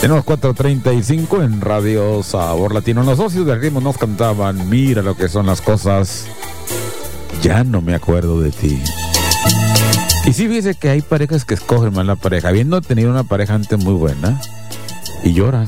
Tenemos 4:35 en Radio Sabor Latino. Los socios del ritmo nos cantaban: mira lo que son las cosas, ya no me acuerdo de ti. Y sí, fíjese que hay parejas que escogen mal la pareja, habiendo tenido una pareja antes muy buena, y lloran,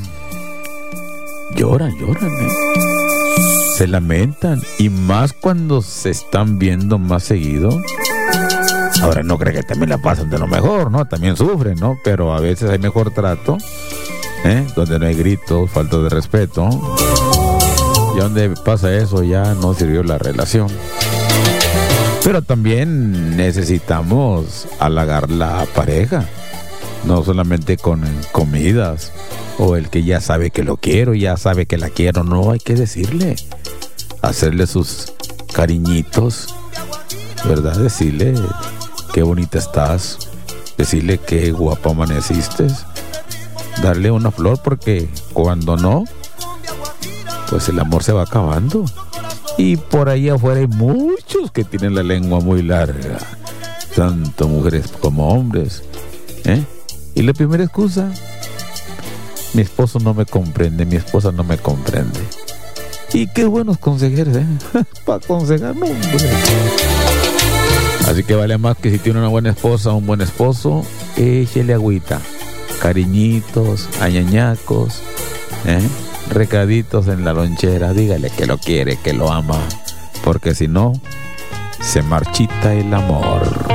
se lamentan, y más cuando se están viendo más seguido. Ahora, no creo que también la pasan de lo mejor, ¿no? También sufren, ¿no? Pero a veces hay mejor trato, donde no hay gritos, falta de respeto. Y donde pasa eso, ya no sirvió la relación. Pero también necesitamos halagar la pareja, no solamente con comidas, o el que ya sabe que lo quiero, ya sabe que la quiero. No, hay que decirle, hacerle sus cariñitos, ¿verdad? Decirle qué bonita estás, decirle qué guapa amaneciste, darle una flor, porque cuando no, pues el amor se va acabando. Y por ahí afuera hay muchos que tienen la lengua muy larga, tanto mujeres como hombres, Y la primera excusa: mi esposo no me comprende, mi esposa no me comprende. Y qué buenos consejeros, para aconsejar, no, hombre. Así que vale más que si tiene una buena esposa o un buen esposo, échele agüita, cariñitos, añañacos, recaditos en la lonchera, dígale que lo quiere, que lo ama, porque si no, se marchita el amor.